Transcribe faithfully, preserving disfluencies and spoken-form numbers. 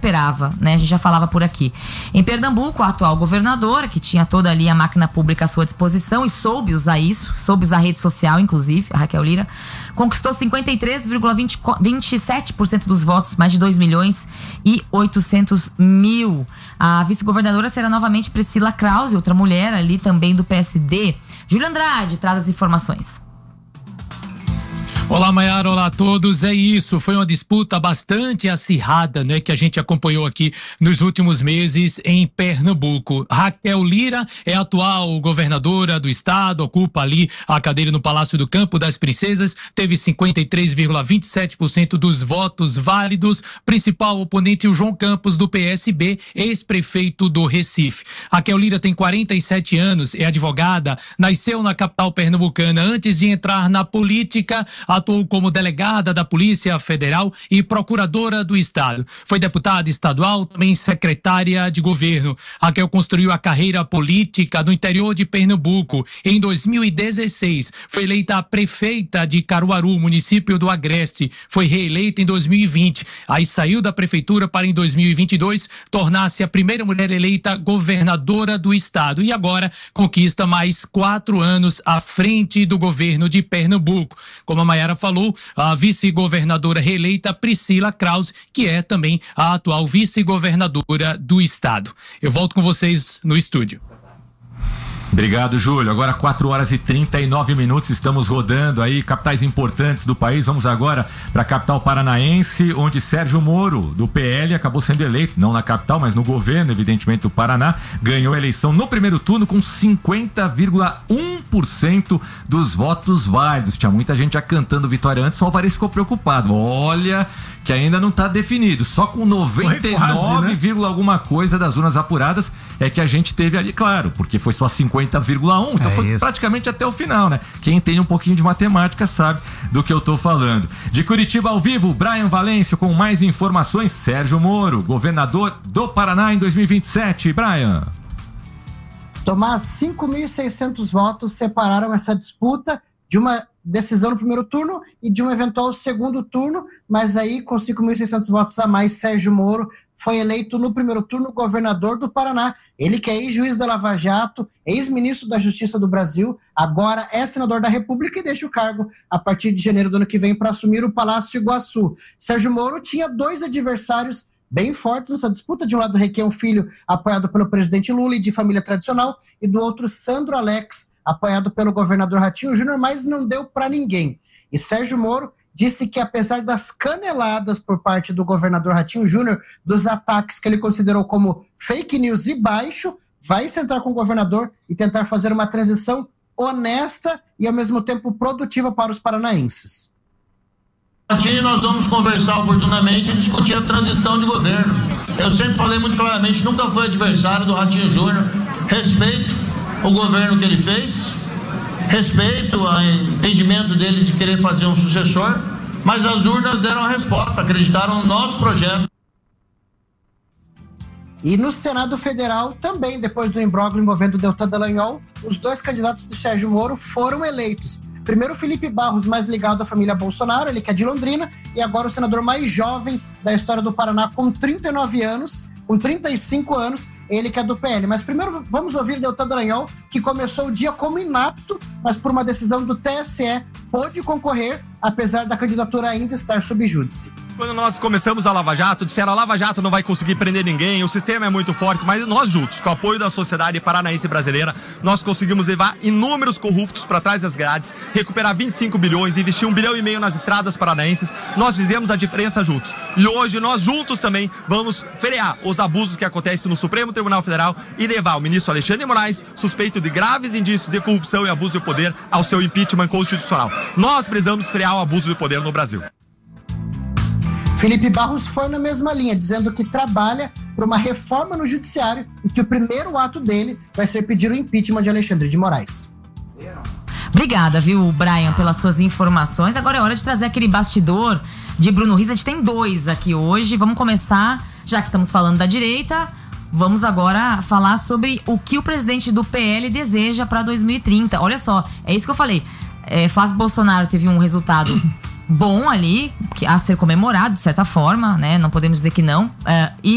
esperava, né? A gente já falava por aqui. Em Pernambuco, a atual governadora, que tinha toda ali a máquina pública à sua disposição e soube usar isso, soube usar a rede social, inclusive, a Raquel Lira, conquistou cinquenta e três vírgula vinte e sete por cento dos votos, mais de dois milhões e oitocentos mil. A vice-governadora será novamente Priscila Krause, outra mulher ali também do P S D. Júlio Andrade traz as informações. Olá, Maiara, olá a todos. É isso, foi uma disputa bastante acirrada, né, que a gente acompanhou aqui nos últimos meses em Pernambuco. Raquel Lira é a atual governadora do estado, ocupa ali a cadeira no Palácio do Campo das Princesas, teve cinquenta e três vírgula vinte e sete por cento dos votos válidos. Principal oponente, o João Campos, do P S B, ex-prefeito do Recife. Raquel Lira tem quarenta e sete anos, é advogada, nasceu na capital pernambucana. Antes de entrar na política, atuou como delegada da Polícia Federal e procuradora do Estado. Foi deputada estadual, também secretária de governo. Raquel construiu a carreira política no interior de Pernambuco. Em dois mil e dezesseis, foi eleita prefeita de Caruaru, município do Agreste. Foi reeleita em dois mil e vinte. Aí saiu da prefeitura para, em dois mil e vinte e dois, tornar-se a primeira mulher eleita governadora do Estado. E agora conquista mais quatro anos à frente do governo de Pernambuco. Como a Maiara falou, a vice-governadora reeleita Priscila Krause, que é também a atual vice-governadora do estado. Eu volto com vocês no estúdio. Obrigado, Júlio. Agora quatro horas e trinta e nove minutos, estamos rodando aí capitais importantes do país. Vamos agora para a capital paranaense, onde Sérgio Moro, do P L, acabou sendo eleito, não na capital, mas no governo, evidentemente, do Paraná. Ganhou a eleição no primeiro turno com cinquenta vírgula um por cento dos votos válidos. Tinha muita gente já cantando vitória antes, o Alvarez ficou preocupado. Olha, que ainda não está definido. Só com noventa e nove, né? alguma coisa das urnas apuradas é que a gente teve ali, claro, porque foi só cinquenta vírgula um, então é foi isso. Praticamente até o final, né? Quem entende um pouquinho de matemática sabe do que eu tô falando. De Curitiba ao vivo, Brian Valêncio com mais informações. Sérgio Moro, governador do Paraná em dois mil e vinte e sete. Brian. Tomás, cinco mil e seiscentos votos separaram essa disputa de uma decisão no primeiro turno e de um eventual segundo turno, mas aí com cinco mil e seiscentos votos a mais, Sérgio Moro foi eleito no primeiro turno governador do Paraná. Ele que é ex-juiz da Lava Jato, ex-ministro da Justiça do Brasil, agora é senador da República e deixa o cargo a partir de janeiro do ano que vem para assumir o Palácio Iguaçu. Sérgio Moro tinha dois adversários bem fortes nessa disputa, de um lado Requião Filho, apoiado pelo presidente Lula e de família tradicional, e do outro Sandro Alex, apoiado pelo governador Ratinho Júnior, mas não deu para ninguém. E Sérgio Moro disse que, apesar das caneladas por parte do governador Ratinho Júnior, dos ataques que ele considerou como fake news e baixo, vai sentar com o governador e tentar fazer uma transição honesta e, ao mesmo tempo, produtiva para os paranaenses. Ratinho, nós vamos conversar oportunamente e discutir a transição de governo. Eu sempre falei muito claramente, nunca fui adversário do Ratinho Júnior. Respeito o governo que ele fez, respeito o entendimento dele de querer fazer um sucessor, mas as urnas deram a resposta, acreditaram no nosso projeto. E no Senado Federal, também depois do imbróglio envolvendo Deltan Dallagnol, os dois candidatos de Sérgio Moro foram eleitos. Primeiro, Felipe Barros, mais ligado à família Bolsonaro, ele que é de Londrina, e agora o senador mais jovem da história do Paraná, com trinta e nove anos, com trinta e cinco anos, ele que é do P L. Mas primeiro vamos ouvir Deltan Dallagnol, que começou o dia como inapto, mas por uma decisão do T S E pôde concorrer, apesar da candidatura ainda estar sob júdice. Quando nós começamos a Lava Jato, disseram a Lava Jato não vai conseguir prender ninguém, o sistema é muito forte, mas nós juntos, com o apoio da sociedade paranaense e brasileira, nós conseguimos levar inúmeros corruptos para trás das grades, recuperar vinte e cinco bilhões, investir um bilhão e meio nas estradas paranaenses, nós fizemos a diferença juntos. E hoje nós juntos também vamos frear os abusos que acontecem no Supremo Tribunal Federal e levar o ministro Alexandre de Moraes, suspeito de graves indícios de corrupção e abuso de poder, ao seu impeachment constitucional. Nós precisamos frear o abuso de poder no Brasil. Felipe Barros foi na mesma linha, dizendo que trabalha por uma reforma no judiciário e que o primeiro ato dele vai ser pedir o impeachment de Alexandre de Moraes. Obrigada, viu, Brian, pelas suas informações. Agora é hora de trazer aquele bastidor de Bruno Riz. A gente tem dois aqui hoje. Vamos começar, já que estamos falando da direita, vamos agora falar sobre o que o presidente do P L deseja para dois mil e trinta. Olha só, é isso que eu falei. É, Flávio Bolsonaro teve um resultado bom ali, a ser comemorado de certa forma, né? Não podemos dizer que não. É, e